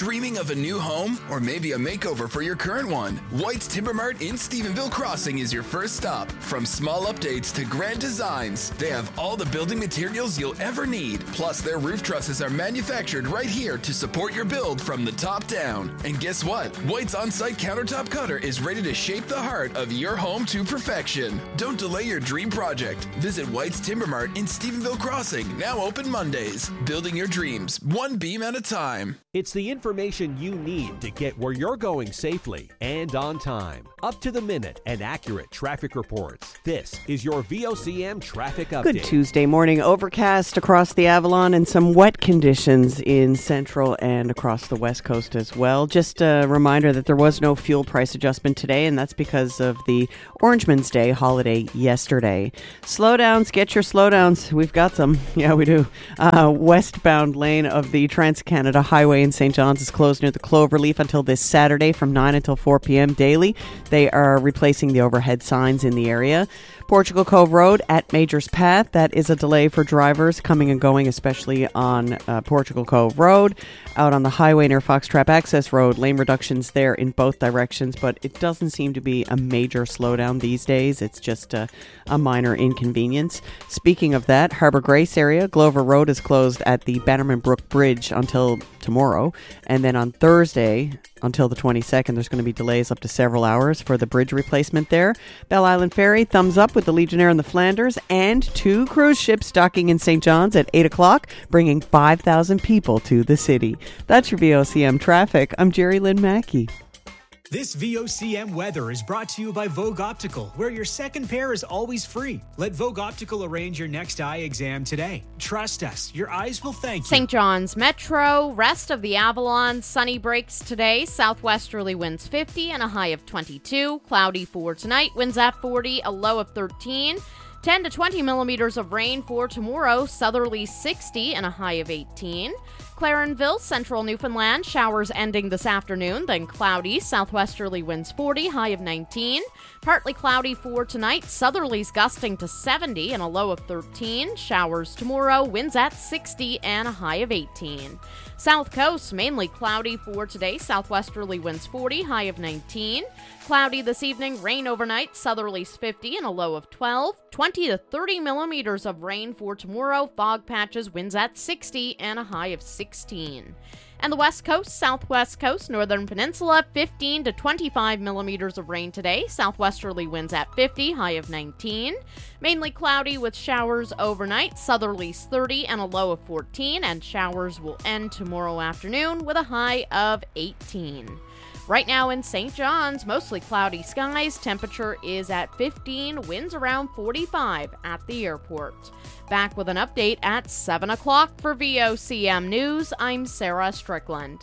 Dreaming of a new home or maybe a makeover for your current one? White's Timber Mart in Stephenville Crossing is your first stop. From small updates to grand designs, they have all the building materials you'll ever need. Plus, their roof trusses are manufactured right here to support your build from the top down. And guess what? White's on-site countertop cutter is ready to shape the heart of your home to perfection. Don't delay your dream project. Visit White's Timber Mart in Stephenville Crossing, now open Mondays. Building your dreams, one beam at a time. It's the information you need to get where you're going safely and on time. Up to the minute and accurate traffic reports. This is your V O C M Traffic Update. Good Tuesday morning. Overcast across the Avalon and some wet conditions in Central and across the West Coast as well. Just a reminder that there was no fuel price adjustment today, and that's because of the Orangeman's Day holiday yesterday. Slowdowns, get your slowdowns. We've got some. Yeah, we do. Uh, westbound lane of the Trans-Canada Highway in Saint John's is closed near the Cloverleaf until this Saturday from nine until four p.m. daily. They are replacing the overhead signs in the area. Portugal Cove Road at Majors Path, that is a delay for drivers coming and going, especially on uh, Portugal Cove Road. Out on the highway near Foxtrap Access Road, lane reductions there in both directions, but it doesn't seem to be a major slowdown these days. It's just a, a minor inconvenience. Speaking of that, Harbour Grace area, Glover Road is closed at the Bannerman Brook Bridge until tomorrow, and then on Thursday until the twenty-second, there's going to be delays up to several hours for the bridge replacement there. Bell Island Ferry, thumbs up with the Legionnaire and the Flanders, and two cruise ships docking in Saint John's at eight o'clock, bringing five thousand people to the city. That's your V O C M traffic. I'm Jerry Lynn Mackey. This V O C M weather is brought to you by Vogue Optical, where your second pair is always free. Let Vogue Optical arrange your next eye exam today. Trust us, your eyes will thank you. Saint John's Metro, rest of the Avalon, sunny breaks today. Southwesterly winds fifty and a high of twenty-two. Cloudy for tonight, winds at forty, a low of thirteen. ten to twenty millimeters of rain for tomorrow, southerly sixty and a high of eighteen. Clarenville, central Newfoundland, showers ending this afternoon, then cloudy, southwesterly winds forty, high of nineteen. Partly cloudy for tonight, southerlies gusting to seventy and a low of thirteen. Showers tomorrow, winds at sixty and a high of eighteen. South Coast, mainly cloudy for today, southwesterly winds forty, high of nineteen. Cloudy this evening, rain overnight, southerlies fifty and a low of twelve. twenty to thirty millimeters of rain for tomorrow, fog patches, winds at sixty and a high of sixteen. And the West Coast, Southwest Coast, Northern Peninsula, fifteen to twenty-five millimeters of rain today. Southwesterly winds at fifty, high of nineteen. Mainly cloudy with showers overnight. Southerlies thirty and a low of fourteen. And showers will end tomorrow afternoon with a high of eighteen. Right now in Saint John's, mostly cloudy skies. Temperature is at fifteen, winds around forty-five at the airport. Back with an update at seven o'clock for V O C M News. I'm Sarah Strickland.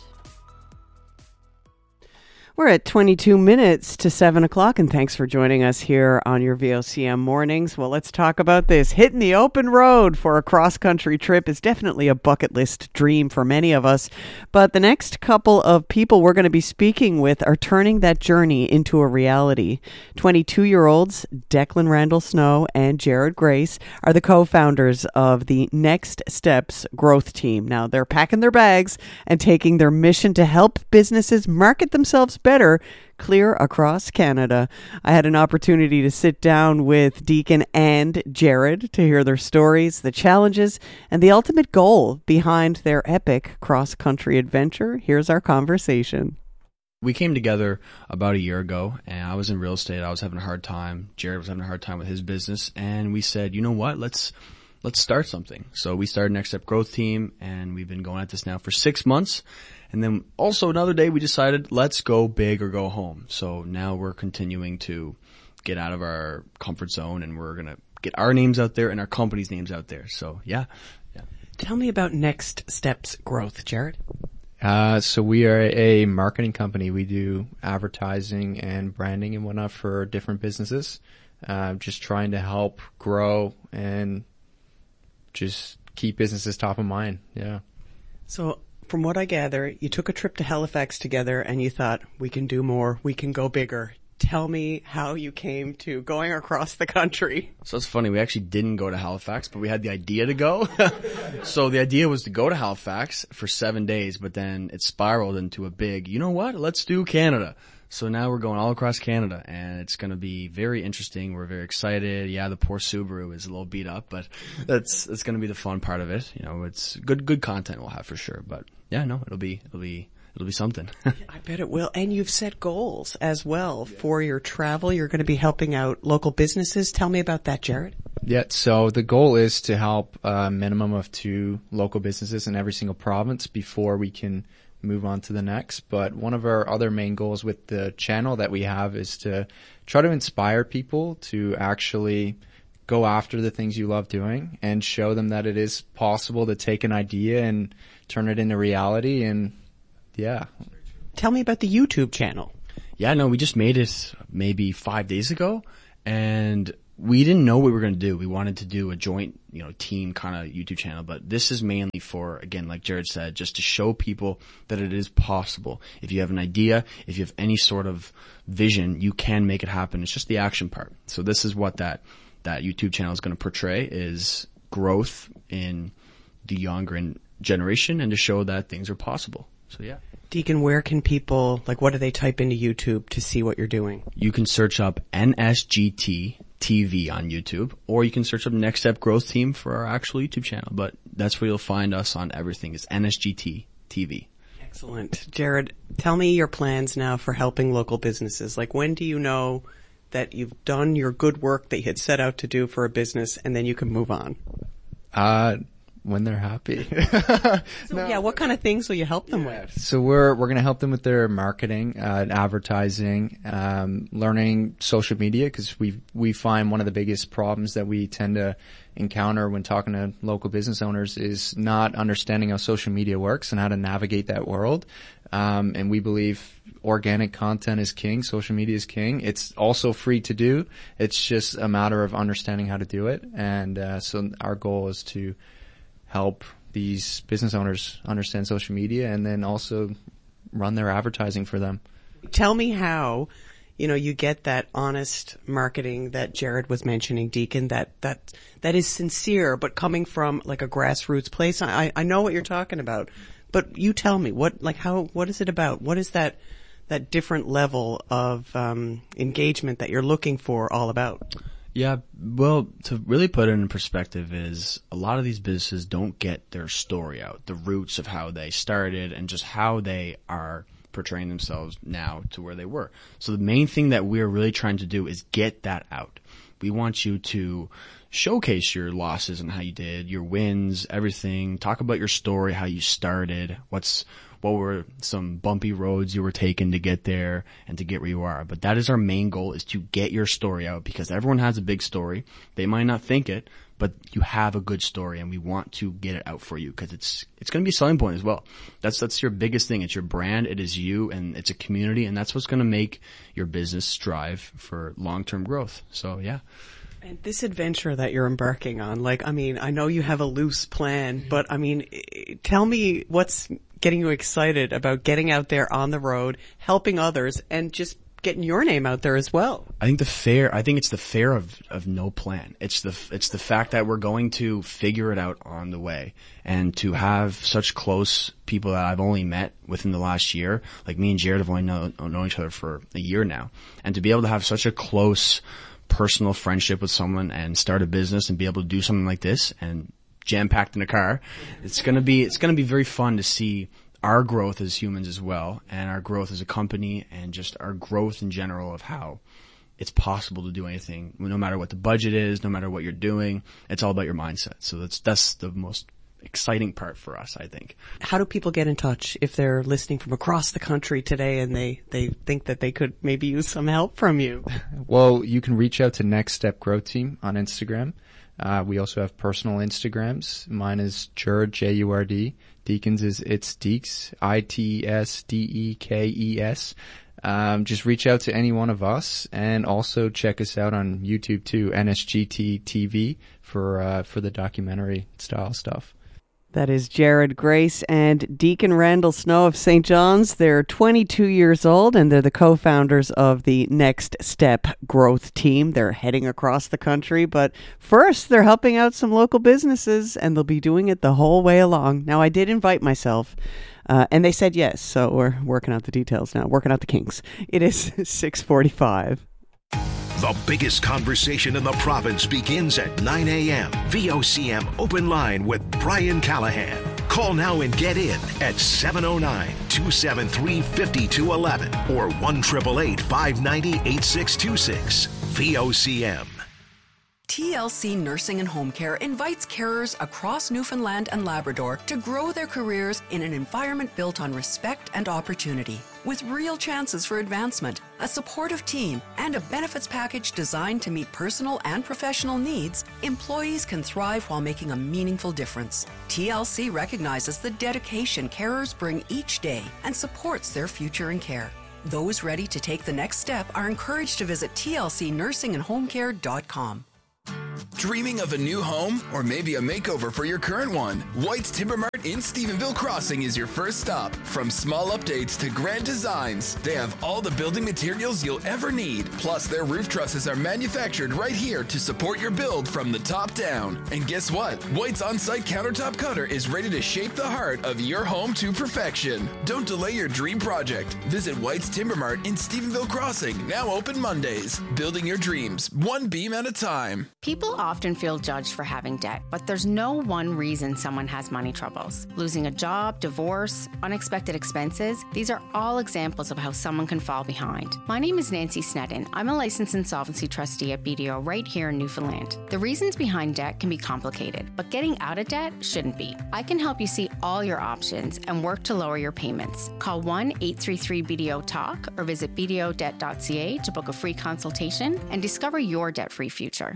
We're at twenty-two minutes to seven o'clock, and thanks for joining us here on your V O C M mornings. Well, let's talk about this. Hitting the open road for a cross-country trip is definitely a bucket list dream for many of us, but the next couple of people we're going to be speaking with are turning that journey into a reality. twenty-two-year-olds Declan Randall Snow and Jared Grace are the co-founders of the Next Steps Growth Team. Now, they're packing their bags and taking their mission to help businesses market themselves better clear across Canada. I had an opportunity to sit down with Deacon and Jared to hear their stories, the challenges, and the ultimate goal behind their epic cross-country adventure. Here's our conversation. We came together about a year ago, and I was in real estate. I was having a hard time. Jared was having a hard time with his business, and we said, you know what, let's let's start something. So we started Next Step Growth Team, and we've been going at this now for six months. And then also another day we decided, let's go big or go home. So now we're continuing to get out of our comfort zone, and we're going to get our names out there and our company's names out there. So yeah. yeah. Tell me about Next Steps Growth, Jared. Uh, so we are a marketing company. We do advertising and branding and whatnot for different businesses. Uh, just trying to help grow and just keep businesses top of mind. Yeah. So from what I gather, you took a trip to Halifax together and you thought, we can do more, we can go bigger. tell me how you came to going across the country. So it's funny, we actually didn't go to Halifax, but we had the idea to go. So the idea was to go to Halifax for seven days, but then it spiraled into a big, you know what, let's do Canada. So now we're going all across Canada, and it's going to be very interesting. We're very excited. Yeah, the poor Subaru is a little beat up, but that's that's going to be the fun part of it. You know, it's good good content we'll have for sure. But yeah, no, it'll be it'll be it'll be something. I bet it will. And you've set goals as well for your travel. You're going to be helping out local businesses. Tell me about that, Jared. Yeah, so the goal is to help a minimum of two local businesses in every single province before we can move on to the next. But one of our other main goals with the channel that we have is to try to inspire people to actually go after the things you love doing and show them that it is possible to take an idea and turn it into reality. And yeah. Tell me about the YouTube channel. Yeah, no, we just made it maybe five days ago, and we didn't know what we were going to do. We wanted to do a joint, you know, team kind of YouTube channel, but this is mainly for, again, like Jared said, just to show people that it is possible. If you have an idea, if you have any sort of vision, you can make it happen. It's just the action part. So this is what that, that YouTube channel is going to portray, is growth in the younger generation and to show that things are possible. So yeah. Deacon, where can people, like, what do they type into YouTube to see what you're doing? You can search up N S G T T V on YouTube, or you can search up Next Step Growth Team for our actual YouTube channel. But that's where you'll find us on everything, is N S G T T V. Excellent. Jared, tell me your plans now for helping local businesses. Like, when do you know that you've done your good work that you had set out to do for a business, and then you can move on? Uh, when they're happy. So, no. Yeah, what kind of things will you help them yeah. with? So we're we're going to help them with their marketing, uh, advertising, um, learning social media, because we we find one of the biggest problems that we tend to encounter when talking to local business owners is not understanding how social media works and how to navigate that world. Um, and we believe organic content is king. Social media is king. It's also free to do. It's just a matter of understanding how to do it. And uh, so our goal is to help these business owners understand social media and then also run their advertising for them. Tell me how, you know, you get that honest marketing that Jared was mentioning, Deacon, that, that, that is sincere, but coming from like a grassroots place. I, I know what you're talking about, but you tell me what, like how, what is it about? What is that, that different level of, um, engagement that you're looking for all about? Yeah, well, to really put it in perspective is a lot of these businesses don't get their story out, the roots of how they started and just how they are portraying themselves now to where they were. So the main thing that we're really trying to do is get that out. We want you to showcase your losses and how you did, your wins, everything. Talk about your story, how you started, what's what were some bumpy roads you were taking to get there and to get where you are. But that is our main goal, is to get your story out, because everyone has a big story. They might not think it, but you have a good story, and we want to get it out for you, because it's it's going to be a selling point as well. That's that's your biggest thing. It's your brand. It is you, and it's a community, and that's what's going to make your business strive for long-term growth. So, yeah. And this adventure that you're embarking on, like, I mean, I know you have a loose plan, but I mean, tell me what's getting you excited about getting out there on the road, helping others, and just getting your name out there as well. I think the fair, I think it's the fair of, of no plan. It's the, it's the fact that we're going to figure it out on the way, and to have such close people that I've only met within the last year. Like me and Jared have only known, known each other for a year now, and to be able to have such a close personal friendship with someone and start a business and be able to do something like this and jam-packed in a car, it's going to be, it's going to be very fun to see our growth as humans as well, and our growth as a company, and just our growth in general of how it's possible to do anything, no matter what the budget is, no matter what you're doing. It's all about your mindset. So that's, that's the most exciting part for us, I think. How do people get in touch if they're listening from across the country today and they, they think that they could maybe use some help from you? Well, you can reach out to Next Step Growth Team on Instagram. Uh, we also have personal Instagrams. Mine is Jurd, J U R D. Deacons is It's Deeks, I T S D E K E S. Um, just reach out to any one of us, and also check us out on YouTube too, N S G T T V, for, uh, for the documentary style stuff. That is Jared Grace and Deacon Randall Snow of Saint John's. They're twenty-two years old, and they're the co-founders of the Next Step Growth Team. They're heading across the country, but first they're helping out some local businesses, and they'll be doing it the whole way along. Now, I did invite myself, uh, and they said yes, so we're working out the details now, working out the kinks. It is six forty-five. The biggest conversation in the province begins at nine a.m. V O C M Open Line with Brian Callahan. Call now and get in at seven oh nine, two seven three, five two one one or one eight eight eight, five nine zero, eight six two six. V O C M. T L C Nursing and Home Care invites carers across Newfoundland and Labrador to grow their careers in an environment built on respect and opportunity. With real chances for advancement, a supportive team, and a benefits package designed to meet personal and professional needs, employees can thrive while making a meaningful difference. T L C recognizes the dedication carers bring each day and supports their future in care. Those ready to take the next step are encouraged to visit T L C nursing and home care dot com. Dreaming of a new home or maybe a makeover for your current one? White's Timber Mart in Stephenville Crossing is your first stop. From small updates to grand designs, they have all the building materials you'll ever need. Plus, their roof trusses are manufactured right here to support your build from the top down. And guess what? White's on-site countertop cutter is ready to shape the heart of your home to perfection. Don't delay your dream project. Visit White's Timber Mart in Stephenville Crossing, now open Mondays. Building your dreams, one beam at a time. People often feel judged for having debt, but there's no one reason someone has money troubles. Losing a job, divorce, unexpected expenses, these are all examples of how someone can fall behind. My name is Nancy Snedden. I'm a licensed insolvency trustee at B D O right here in Newfoundland. The reasons behind debt can be complicated, but getting out of debt shouldn't be. I can help you see all your options and work to lower your payments. Call one eight three three B D O talk or visit b d o debt dot c a to book a free consultation and discover your debt-free future.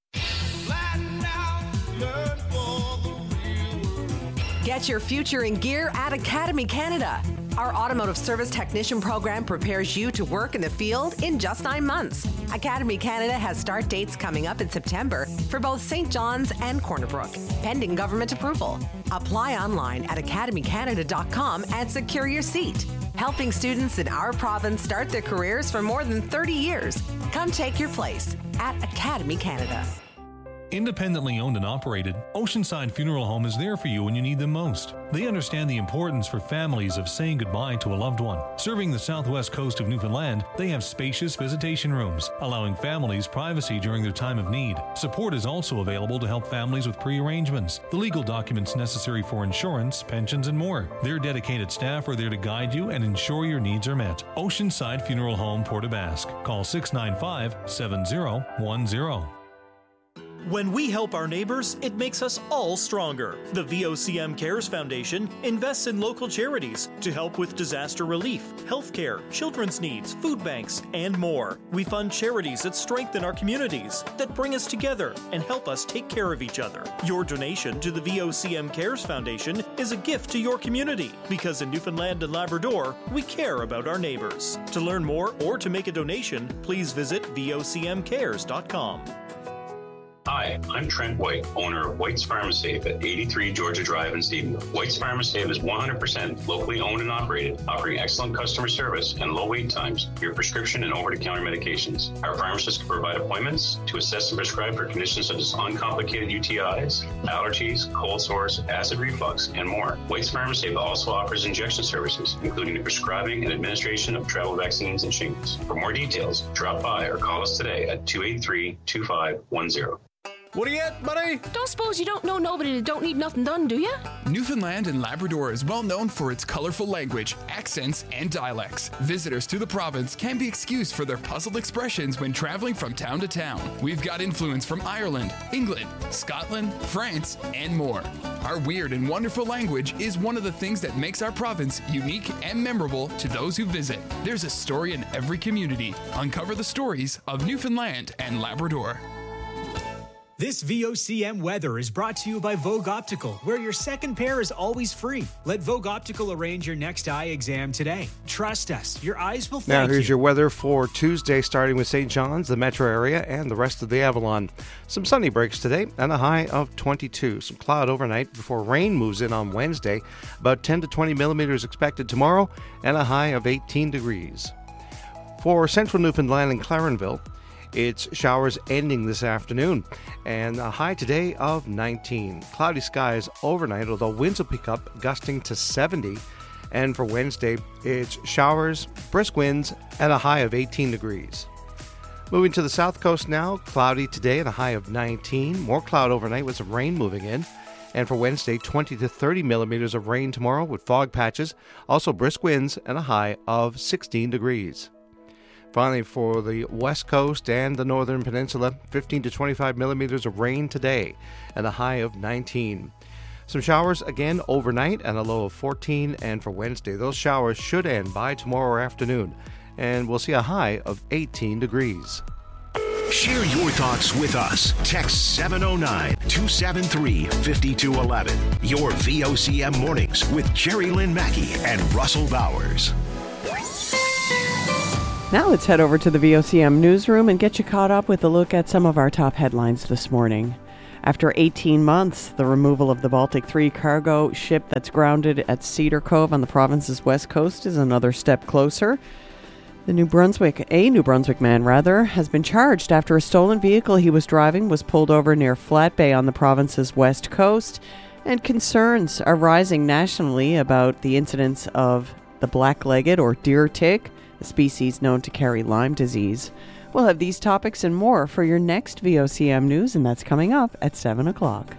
Get your future in gear at Academy Canada. Our automotive service technician program prepares you to work in the field in just nine months. Academy Canada has start dates coming up in September for both Saint John's and Corner Brook, pending government approval. Apply online at academy canada dot com and secure your seat. Helping students in our province start their careers for more than thirty years. Come take your place at Academy Canada. Independently owned and operated, Oceanside Funeral Home is there for you when you need them most. They understand the importance for families of saying goodbye to a loved one. Serving the southwest coast of Newfoundland, they have spacious visitation rooms, allowing families privacy during their time of need. Support is also available to help families with pre-arrangements, the legal documents necessary for insurance, pensions, and more. Their dedicated staff are there to guide you and ensure your needs are met. Oceanside Funeral Home, Port aux Basques. Call six nine five, seven zero one zero. When we help our neighbors, it makes us all stronger. The V O C M Cares Foundation invests in local charities to help with disaster relief, healthcare, children's needs, food banks, and more. We fund charities that strengthen our communities, that bring us together and help us take care of each other. Your donation to the V O C M Cares Foundation is a gift to your community, because in Newfoundland and Labrador, we care about our neighbors. To learn more or to make a donation, please visit v o c m cares dot com. Hi, I'm Trent White, owner of White's Pharmasafe at eighty-three Georgia Drive in Stephenville. White's Pharmasafe is one hundred percent locally owned and operated, offering excellent customer service and low wait times for your prescription and over-the-counter medications. Our pharmacists can provide appointments to assess and prescribe for conditions such as uncomplicated U T Is, allergies, cold sores, acid reflux, and more. White's Pharmasafe also offers injection services, including the prescribing and administration of travel vaccines and shingles. For more details, drop by or call us today at two eight three, two five one zero. What are you at, buddy? Don't suppose you don't know nobody that don't need nothing done, do you? Newfoundland and Labrador is well known for its colorful language, accents, and dialects. Visitors to the province can be excused for their puzzled expressions when traveling from town to town. We've got influence from Ireland, England, Scotland, France, and more. Our weird and wonderful language is one of the things that makes our province unique and memorable to those who visit. There's a story in every community. Uncover the stories of Newfoundland and Labrador. This V O C M weather is brought to you by Vogue Optical, where your second pair is always free. Let Vogue Optical arrange your next eye exam today. Trust us, your eyes will Now thank here's you. your weather for Tuesday, starting with Saint John's, the metro area, and the rest of the Avalon. Some sunny breaks today and a high of twenty-two. Some cloud overnight before rain moves in on Wednesday. About ten to twenty millimeters expected tomorrow and a high of eighteen degrees. For central Newfoundland and Clarenville, it's showers ending this afternoon, and a high today of nineteen. Cloudy skies overnight, although winds will pick up, gusting to seventy. And for Wednesday, it's showers, brisk winds, and a high of eighteen degrees. Moving to the south coast now, cloudy today and a high of nineteen. More cloud overnight with some rain moving in. And for Wednesday, twenty to thirty millimeters of rain tomorrow with fog patches. Also brisk winds and a high of sixteen degrees. Finally, for the west coast and the northern peninsula, fifteen to twenty-five millimeters of rain today and a high of nineteen. Some showers again overnight and a low of fourteen. And for Wednesday, those showers should end by tomorrow afternoon, and we'll see a high of eighteen degrees. Share your thoughts with us. Text seven oh nine, two seven three, five two one one. Your V O C M mornings with Jerry Lynn Mackey and Russell Bowers. Now let's head over to the V O C M newsroom and get you caught up with a look at some of our top headlines this morning. After eighteen months, the removal of the Baltic three cargo ship that's grounded at Cedar Cove on the province's west coast is another step closer. The New Brunswick, a New Brunswick man rather, has been charged after a stolen vehicle he was driving was pulled over near Flat Bay on the province's west coast, and concerns are rising nationally about the incidence of the black-legged or deer tick, a species known to carry Lyme disease. We'll have these topics and more for your next V O C M News, and that's coming up at seven o'clock.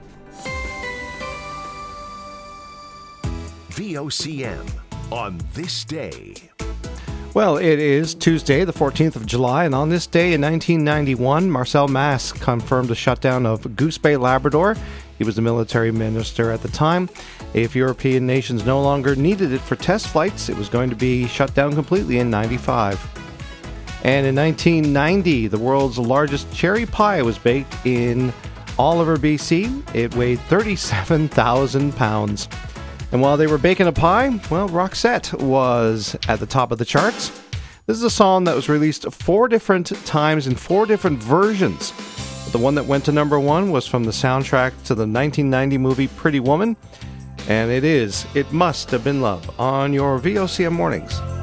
V O C M on this day. Well, it is Tuesday, the fourteenth of July, and on this day in nineteen ninety-one, Marcel Mast confirmed the shutdown of Goose Bay, Labrador. He was the military minister at the time. If European nations no longer needed it for test flights, it was going to be shut down completely in ninety-five. And in nineteen ninety, the world's largest cherry pie was baked in Oliver, B C. It weighed thirty-seven thousand pounds. And while they were baking a pie, well, Roxette was at the top of the charts. This is a song that was released four different times in four different versions. The one that went to number one was from the soundtrack to the nineteen ninety movie Pretty Woman. And it is It Must Have Been Love on your V O C M Mornings.